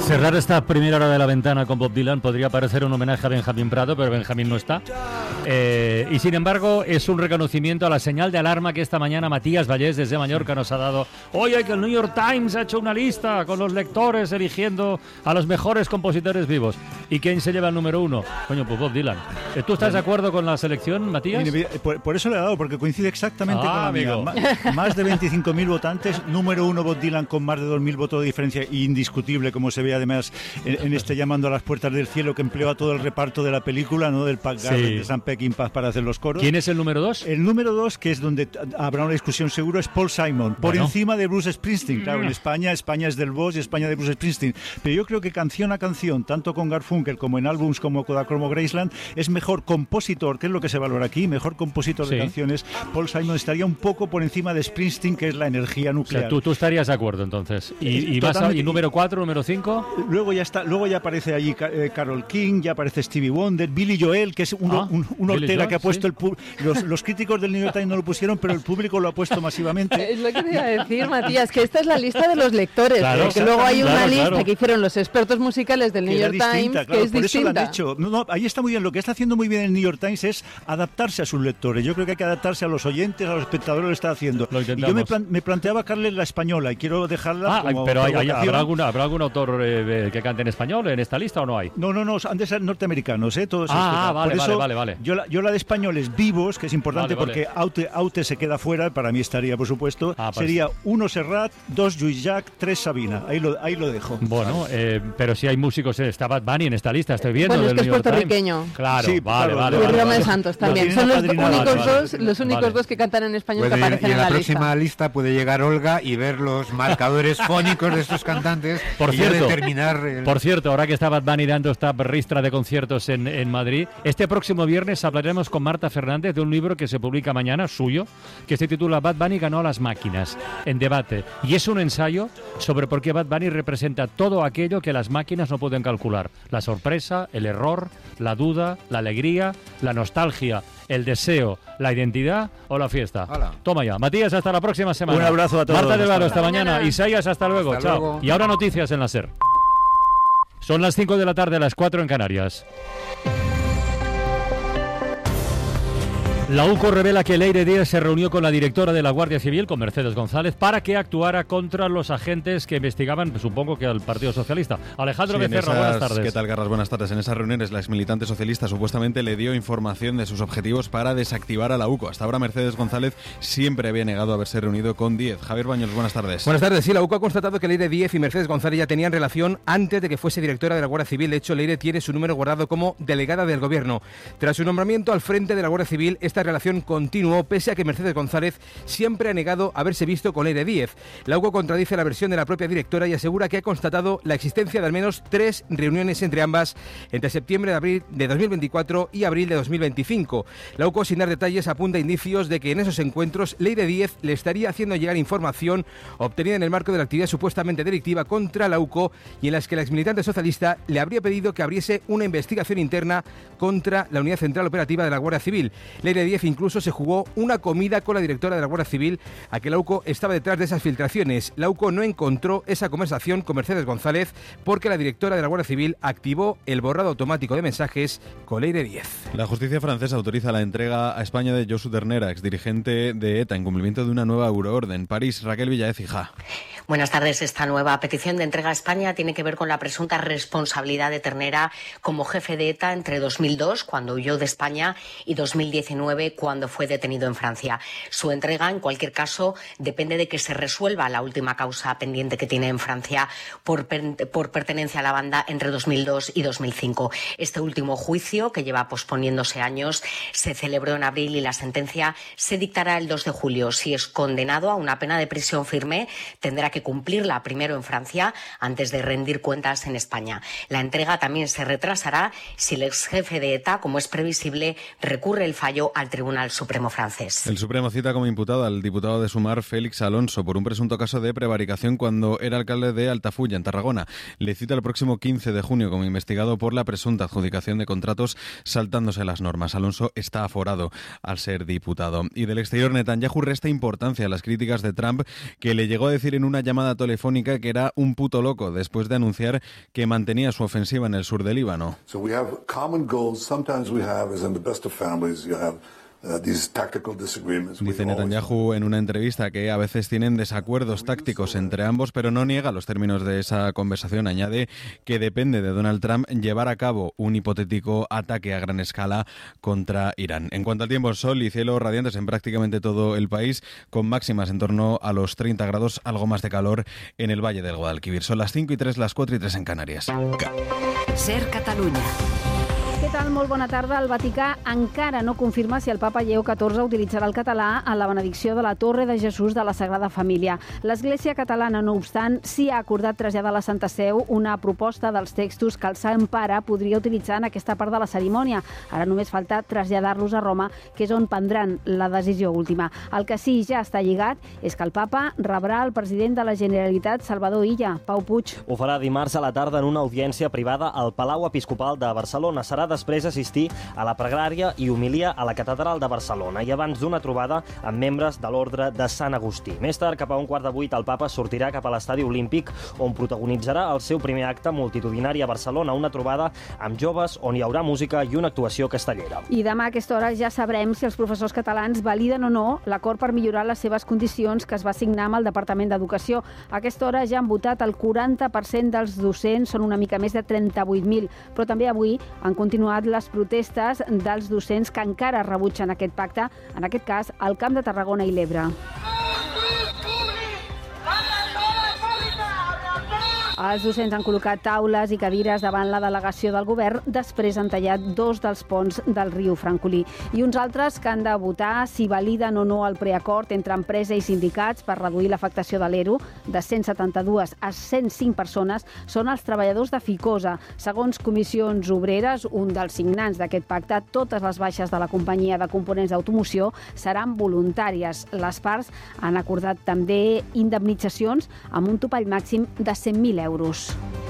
Cerrar esta primera hora de La Ventana con Bob Dylan podría parecer un homenaje a Benjamín Prado, pero Benjamín no está. Y sin embargo, es un reconocimiento a la señal de alarma que esta mañana Matías Vallés desde Mallorca nos ha dado. Oye, que el New York Times ha hecho una lista con los lectores eligiendo a los mejores compositores vivos. ¿Y quién se lleva el número 1? Coño, pues Bob Dylan. ¿Tú estás de acuerdo con la selección, Matías? Por eso le he dado, porque coincide exactamente con la amigo. mía. Más de 25.000 votantes, número 1 Bob Dylan con más de 2.000 votos de diferencia, indiscutible, como se ve además en este Llamando a las Puertas del Cielo, que empleó a todo el reparto de la película, ¿no? Del Pat Garrett, de Sam Peckinpah para hacer los coros. ¿Quién es el número 2? El número 2, que es donde habrá una discusión seguro, es Paul Simon, por encima de Bruce Springsteen. Claro, en España es del Boss y España de Bruce Springsteen. Pero yo creo que canción a canción, tanto con Garfunkel como en álbums como Kodachrome o Graceland, es mejor compositor, que es lo que se valora aquí, mejor compositor de canciones. Paul Simon estaría un poco por encima de Springsteen, que es la energía nuclear. O sea, tú estarías de acuerdo entonces. ¿Y número 4, número 5? Luego ya aparece allí Carole King, ya aparece Stevie Wonder, Billy Joel, que es un hortera que ha puesto los críticos del New York Times no lo pusieron, pero el público lo ha puesto masivamente. Es lo que te iba a decir, Matías, que esta es la lista de los lectores, claro, porque luego hay una lista que hicieron los expertos musicales del New York Times, que es por distinta. Eso lo han dicho. No, ahí está muy bien. Lo que está haciendo muy bien el New York Times es adaptarse a sus lectores. Yo creo que hay que adaptarse a los oyentes, a los espectadores, lo está haciendo. Lo y yo me planteaba Carles la española y quiero dejarla como pero ¿habrá algún autor que cante en español en esta lista o no hay? No, han de ser norteamericanos, todos. Vale. Yo la de españoles vivos, que es importante porque Aute se queda fuera, para mí estaría, por supuesto, sería 1 Serrat, 2 Lluís Llach, 3 Sabina. Ahí lo dejo. Bueno, pero si hay músicos, está Bad Bunny en esta lista, estoy viendo. Bueno, es que es puertorriqueño. Claro, sí, vale. Y Romeo Santos también. Son los únicos dos que cantan en español que aparecen en la lista. Y en la próxima lista puede llegar Olga y ver los marcadores fónicos de estos cantantes. Por cierto, determinar por cierto, ahora que está Bad Bunny dando esta ristra de conciertos en Madrid, este próximo viernes hablaremos con Marta Fernández de un libro que se publica mañana, suyo, que se titula Bad Bunny ganó a las máquinas, en debate. Y es un ensayo sobre por qué Bad Bunny representa todo aquello que las máquinas no pueden calcular. La sorpresa, el error, la duda, la alegría, la nostalgia, el deseo, la identidad o la fiesta. Hola. Toma ya. Matías, hasta la próxima semana. Un abrazo a todos. Marta de Varo, hasta mañana. Isaías, hasta luego. Hasta Chao. luego. Y ahora noticias en la SER. Son las 5 de la tarde, las 4 en Canarias. La UCO revela que Leire Díaz se reunió con la directora de la Guardia Civil, con Mercedes González, para que actuara contra los agentes que investigaban, supongo que al Partido Socialista. Alejandro Becerra, buenas tardes. ¿Qué tal, Garras? Buenas tardes. En esas reuniones, la exmilitante socialista supuestamente le dio información de sus objetivos para desactivar a la UCO. Hasta ahora, Mercedes González siempre había negado haberse reunido con Díez. Javier Baños, buenas tardes. Buenas tardes. Sí, la UCO ha constatado que Leire Díez y Mercedes González ya tenían relación antes de que fuese directora de la Guardia Civil. De hecho, Leire tiene su número guardado como delegada del Gobierno. Tras su nombramiento al frente de la Guardia Civil, esta relación continuó, pese a que Mercedes González siempre ha negado haberse visto con Leire Díez. La UCO contradice la versión de la propia directora y asegura que ha constatado la existencia de al menos 3 reuniones entre ambas entre septiembre de 2024 y abril de 2025. La UCO, sin dar detalles, apunta indicios de que en esos encuentros Leire Díez le estaría haciendo llegar información obtenida en el marco de la actividad supuestamente delictiva contra la UCO y en las que la exmilitante socialista le habría pedido que abriese una investigación interna contra la Unidad Central Operativa de la Guardia Civil. Leire Díez incluso se jugó una comida con la directora de la Guardia Civil a que la UCO estaba detrás de esas filtraciones. La UCO no encontró esa conversación con Mercedes González porque la directora de la Guardia Civil activó el borrado automático de mensajes con Leire Díez. La justicia francesa autoriza la entrega a España de Josu Ternera, exdirigente de ETA, en cumplimiento de una nueva euroorden. París, Raquel Villaez-Hijá. Buenas tardes. Esta nueva petición de entrega a España tiene que ver con la presunta responsabilidad de Ternera como jefe de ETA entre 2002, cuando huyó de España, y 2019, cuando fue detenido en Francia. Su entrega, en cualquier caso, depende de que se resuelva la última causa pendiente que tiene en Francia por pertenencia a la banda entre 2002 y 2005. Este último juicio, que lleva posponiéndose años, se celebró en abril y la sentencia se dictará el 2 de julio. Si es condenado a una pena de prisión firme, tendrá que cumplirla primero en Francia antes de rendir cuentas en España. La entrega también se retrasará si el ex jefe de ETA, como es previsible, recurre el fallo al Tribunal Supremo francés. El Supremo cita como imputado al diputado de Sumar, Félix Alonso, por un presunto caso de prevaricación cuando era alcalde de Altafulla, en Tarragona. Le cita el próximo 15 de junio como investigado por la presunta adjudicación de contratos saltándose las normas. Alonso está aforado al ser diputado. Y del exterior, Netanyahu resta importancia a las críticas de Trump, que le llegó a decir en una llamada telefónica que era un puto loco después de anunciar que mantenía su ofensiva en el sur del Líbano. So we have common goals. Sometimes we have, as in the best of families, you have Dice Netanyahu en una entrevista que a veces tienen desacuerdos tácticos entre ambos, pero no niega los términos de esa conversación. Añade que depende de Donald Trump llevar a cabo un hipotético ataque a gran escala contra Irán. En cuanto al tiempo, sol y cielos radiantes en prácticamente todo el país, con máximas en torno a los 30 grados, algo más de calor en el Valle del Guadalquivir. Son las 5:03, las 4:03 en Canàries. Ser Catalunya. Què tal? Molt bona tarda. El Vaticà encara no confirma si el papa Lleó XIV utilitzarà el català en la benedicció de la Torre de Jesús de la Sagrada Família. L'Església catalana, no obstant, sí ha acordat traslladar a la Santa Seu una proposta dels textos que el Sant Pare podria utilitzar en aquesta part de la cerimònia. Ara només falta traslladar-los a Roma, que és on prendran la decisió última. El que sí ja està lligat és que el papa rebrà el president de la Generalitat, Salvador Illa. Pau Puig. Ho farà dimarts a la tarda en una audiència privada al Palau Episcopal de Barcelona. Serà després assistir a la pregària i homilia a la Catedral de Barcelona i abans d'una trobada amb membres de l'Ordre de Sant Agustí. Més tard, cap a 7:15, el papa sortirà cap a l'Estadi Olímpic, on protagonitzarà el seu primer acte multitudinari a Barcelona, una trobada amb joves on hi haurà música i una actuació castellera. I demà a aquesta hora ja sabrem si els professors catalans validen o no l'acord per millorar les seves condicions que es va signar amb el Departament d'Educació. A aquesta hora ja han votat el 40% dels docents, són una mica més de 38.000, però també avui han continuat les protestes dels docents que encara rebutgen aquest pacte, en aquest cas al Camp de Tarragona i l'Ebre. Els docents han col·locat taules i cadires davant la delegació del govern, després han tallat 2 dels ponts del riu Francolí. I uns altres que han de votar si validen o no el preacord entre empresa i sindicats per reduir l'afectació de l'ERO de 172 a 105 persones són els treballadors de Ficosa. Segons Comissions Obreres, un dels signants d'aquest pacte, totes les baixes de la companyia de components d'automoció seran voluntàries. Les parts han acordat també indemnitzacions amb un topall màxim de 100.000 euros.